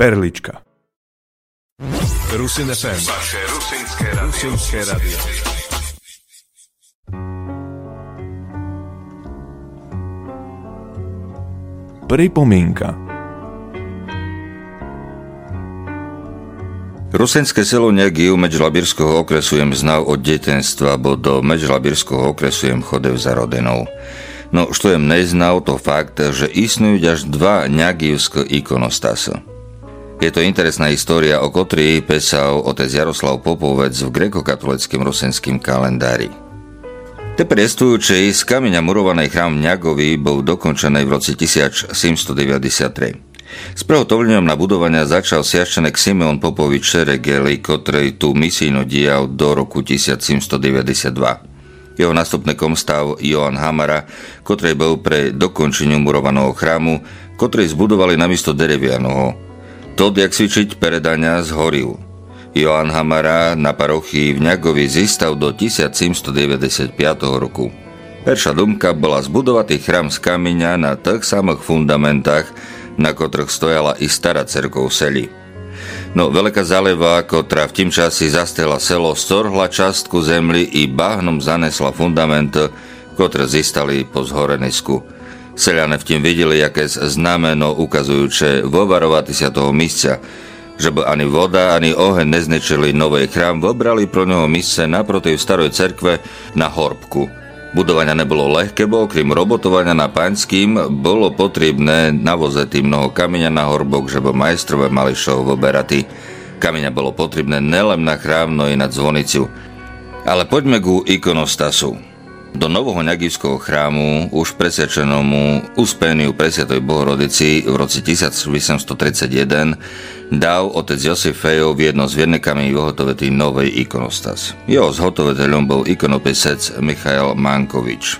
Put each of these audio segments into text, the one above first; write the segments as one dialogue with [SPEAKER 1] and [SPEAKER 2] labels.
[SPEAKER 1] Perlička.
[SPEAKER 2] Rusin FM. Vaše rusinské radio.
[SPEAKER 1] Pripomienka.
[SPEAKER 3] Rusinské selo Ňagiv Medžlabírského okresu jem znal od detenstva, bo do Medžlabírského okresu jem chodev za rodinou. No, što jem neznal, to fakt, že istnujú až dva ňagivské ikonostasy. Je to interesná história, o ktorej písal otec Jaroslav Popovec v grekokatolickém rusinském kalendári. Te priestujúcej z kameňa murovanej chrám v Ňagovi bol dokončený v roce 1793. S prehotovlením na budovania začal sviaščenek Simeon Popovič Šeregeli, ktorý tu misijno dial do roku 1792. Jeho nástupníkom stal Johann Hamara, ktorý bol pre dokončeniu murovaného chrámu, ktorý zbudovali namiesto derevianoho. Tod, jak svičiť peredania, zhoril. Johann Hamara na parochii v Ňagovi zístal do 1795 roku. Perša dumka bola zbudovať chrám z kameňa na tých samých fundamentách, na ktorých stojala i stará cerkov seli. No veľká zaleva, ktorá v tým časi zastihla selo, storhla častku zemli i bahnom zanesla fundament, ktoré zistali po zhorenisku. Seliane v tým videli, jaké znameno ukazujúce vovarovati sa toho místa, že by ani voda, ani oheň neznečili nový chrám, vobrali pro neho místce naproti starej cerkve na horbku. Budovania nebolo ľahké, bo okrem robotovania na Paňským bolo potrebné navozeti mnoho kameňa na horbok, že by majstrové mali šo voberati. Kameňa bolo potrebné nelen na chrám, no i na zvonicu. Ale poďme ku ikonostasu. Do nového ňagivského chrámu, už presvedčenomu uspeniu Presiatoj Bohorodici v roce 1831, dal otec Josif Fejov jedno z viednekami vyhotovetý novej ikonostas. Jeho zhotoviteľom bol ikonopisec Michail Mankovič.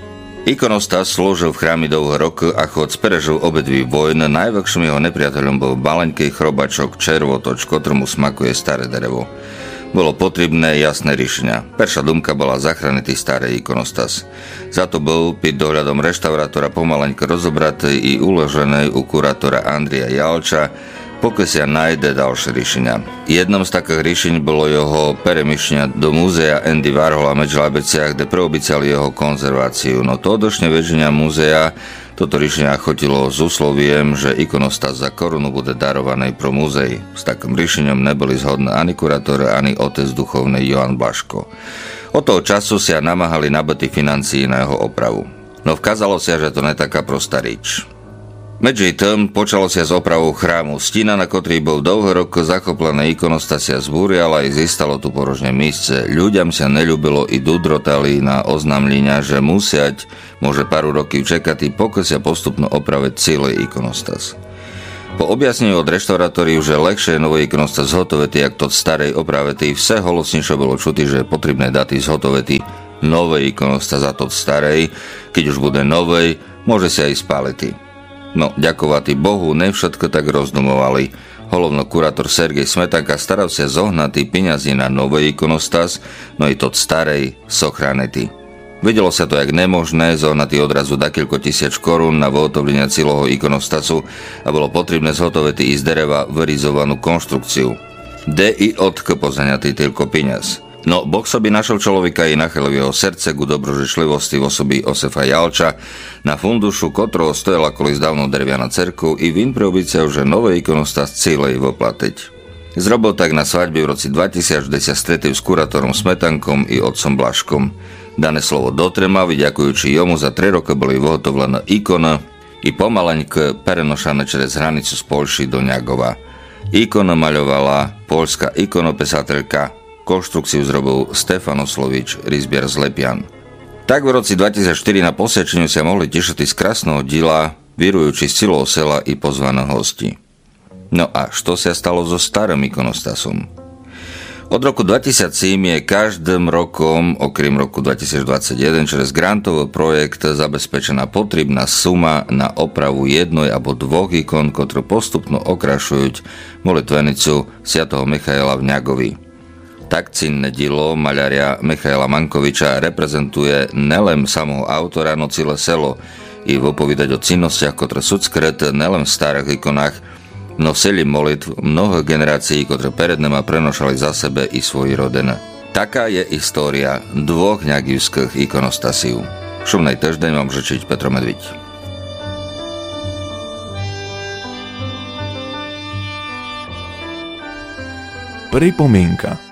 [SPEAKER 3] Ikonostas slúžil v chrámi dlhý rok a chod prežil obedví vojn. Najväčším jeho nepriateľom bol malenký chrobačok červotoč, ktorému smakuje staré drevo. Bolo potrebné jasné riešenia. Perša dumka bola zachrániť starý ikonostas. Za to bol pod dohľadom reštaurátora pomaleňko rozobratý i uložený u kurátora Andrija Jalča, pokiaľ sa nájde ďalšie riešenia. Jednom z takých riešení bolo jeho peremišňa do múzea Andy Warhola v Medžlabiciach, kde preobicali jeho konzerváciu. No to odošne väčšina múzea toto riešenia chotilo s úsloviem, že ikonostas za korunu bude darovaný pro múzej. S takým riešením neboli zhodné ani kurátor, ani otec duchovný Johan Blaško. Od toho času sa namáhali nabity financií na jeho opravu. No vkázalo sa, že to nie taká prostá rič. Medzi tým počalo sa s opravou chrámu. Stína, na ktorý bol dlhý rok zachoplený ikonostas, sa zbúriala i zistalo tu porožné místce. Ľuďam sa neľúbilo i dudrotali na oznamlenia, že musiať môže pár rokov čekať, pokiaľ sa postupno opraviť celý ikonostas. Po objasnení od reštaurátoriu, že ľahšie je nový ikonostas zhotovitý, jak to starej opravetý, vse holosnejšie bolo čuti, že je potrebné dať zhotovitý nový ikonostas za to starej. Keď už bude novej, môže sa aj spáliti. No, ďakovatý Bohu, ne všetko tak rozdumovali. Hlavno kurátor Sergej Smetanka staral sa zohnatý peňazí na nový ikonostas, no i to starej sochranetý. Videlo sa to jak nemožné, zohnatý odrazu dakeľko 1000 korún na vyhotovlenie celého ikonostasu a bolo potrebné zhotoviť i z dereva vyrizovanú konštrukciu. De i odk pozaňatý týlko peňaz. No, Boh sobi našel človeka i nachylil jeho srdce ku dobrožičlivosti v osobi Josefa Jalča, na fundušu, ktorého stojala kolis dávno derviana cerkov i vin preobíciav, že nové ikonostas celej voplatiť. Zrobil tak na svadbe v roci 2000, kde sa stretli s kurátorom Smetankom i otcom Blaškom. Dané slovo dotrema, ďakujúči jomu za 3 roky boli vyhotovlené ikona i pomaleňk perenošané čez hranicu z Polši do Ňagova. Ikona maľovala poľská ikonopisateľka, konštrukciu zrobil Stefan Oslovič, rizbiar z Lepian. Tak v roci 2004 na posviačeniu sa mohli tešiť z krásneho diela, vyrujúči z celého sela i pozvané hosti. No a čo sa stalo so starým ikonostasom? Od roku 2007 je každým rokom, okrem roku 2021, čez grantový projekt zabezpečená potrebná suma na opravu jednej alebo dvoch ikon, ktoré postupno okrašujú molitvenicu Svätého Michaela v Ňagovi. Tak cenné dielo maľaria Michaila Mankoviča reprezentuje nelen samého autora, no celé selo i vopovídať o cennostiach, ktoré sú skryté nelen v starých ikonách, nosili molitv mnoho generácií, ktoré pred nama prenošali za sebe i svoj roden. Taká je história dvoch ňagivských ikonostasív. Šumnej týždeň vám žičiť Petro Medviť.
[SPEAKER 1] Pripomienka.